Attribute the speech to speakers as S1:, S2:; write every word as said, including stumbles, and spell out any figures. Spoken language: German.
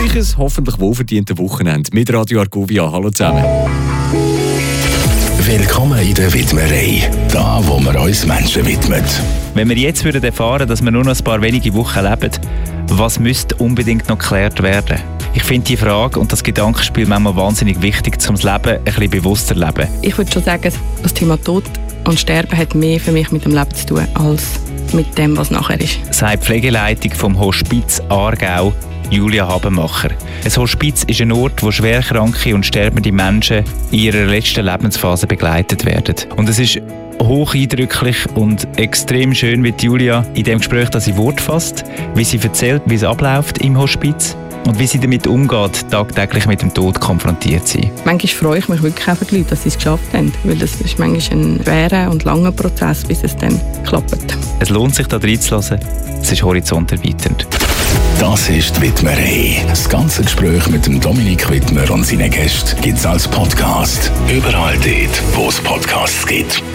S1: euch ein hoffentlich wohlverdientes Wochenende mit Radio Argovia. Hallo zusammen.
S2: Willkommen in der Widmerei, da wo wir uns Menschen widmen.
S3: Wenn wir jetzt würden erfahren, dass wir nur noch ein paar wenige Wochen leben, was müsste unbedingt noch geklärt werden? Ich finde die Frage und das Gedankenspiel manchmal wahnsinnig wichtig, um das Leben ein bisschen bewusster zu leben.
S4: Ich würde schon sagen, das Thema Tod und Sterben hat mehr für mich mit dem Leben zu tun, als mit dem, was nachher ist.
S3: Sagt die Pflegeleitung vom Hospiz Aargau, Julia Habenmacher. Ein Hospiz ist ein Ort, wo schwerkranke und sterbende Menschen in ihrer letzten Lebensphase begleitet werden. Und es ist hoch eindrücklich und extrem schön, wie Julia in dem Gespräch, dass sie Wort fasst, wie sie erzählt, wie es abläuft im Hospiz und wie sie damit umgeht, tagtäglich mit dem Tod konfrontiert zu sein.
S4: Manchmal freue ich mich wirklich auch für die Leute, dass sie es geschafft haben, weil das ist manchmal ein schwerer und langer Prozess, bis es dann klappt.
S3: Es lohnt sich, da reinzulassen. Es ist horizonterweiternd.
S2: Das ist die Widmerei. Das ganze Gespräch mit dem Dominik Widmer und seinen Gästen gibt es als Podcast. Überall dort, wo es Podcasts gibt.